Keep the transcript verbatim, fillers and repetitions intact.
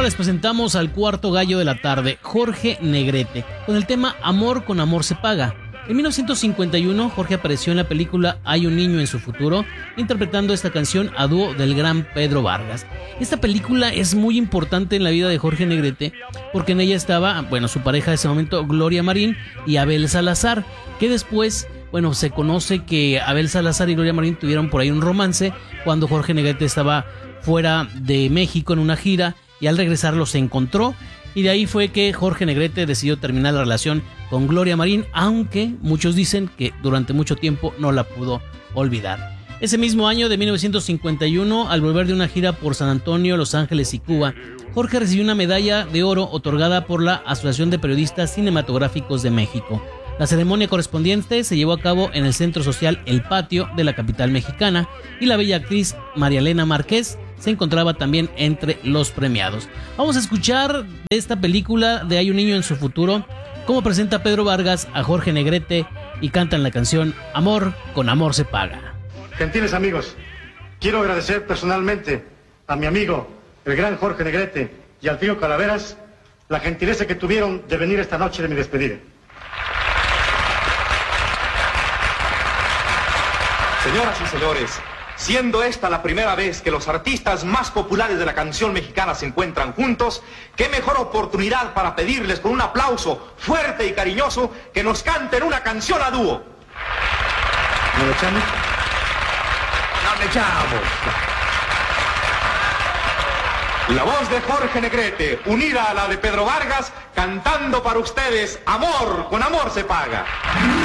ahora les presentamos al cuarto gallo de la tarde, Jorge Negrete, con el tema Amor con amor se paga. En mil novecientos cincuenta y uno, Jorge apareció en la película Hay un niño en su futuro, interpretando esta canción a dúo del gran Pedro Vargas. Esta película es muy importante en la vida de Jorge Negrete, porque en ella estaba, bueno, su pareja de ese momento, Gloria Marín, y Abel Salazar, que después, bueno, se conoce que Abel Salazar y Gloria Marín tuvieron por ahí un romance cuando Jorge Negrete estaba fuera de México en una gira, y al regresar los encontró, y de ahí fue que Jorge Negrete decidió terminar la relación con Gloria Marín, aunque muchos dicen que durante mucho tiempo no la pudo olvidar. Ese mismo año de mil novecientos cincuenta y uno, al volver de una gira por San Antonio, Los Ángeles y Cuba, Jorge recibió una medalla de oro otorgada por la Asociación de Periodistas Cinematográficos de México. La ceremonia correspondiente se llevó a cabo en el Centro Social El Patio de la capital mexicana, y la bella actriz María Elena Márquez se encontraba también entre los premiados. Vamos a escuchar de esta película de Hay un niño en su futuro cómo presenta Pedro Vargas a Jorge Negrete y cantan la canción Amor con amor se paga. Gentiles amigos, quiero agradecer personalmente a mi amigo, el gran Jorge Negrete, y al tío Calaveras, la gentileza que tuvieron de venir esta noche de mi despedida. Señoras y señores, siendo esta la primera vez que los artistas más populares de la canción mexicana se encuentran juntos, qué mejor oportunidad para pedirles con un aplauso fuerte y cariñoso que nos canten una canción a dúo. ¿No le echamos? ¡No le echamos! La voz de Jorge Negrete, unida a la de Pedro Vargas, cantando para ustedes Amor con amor se paga.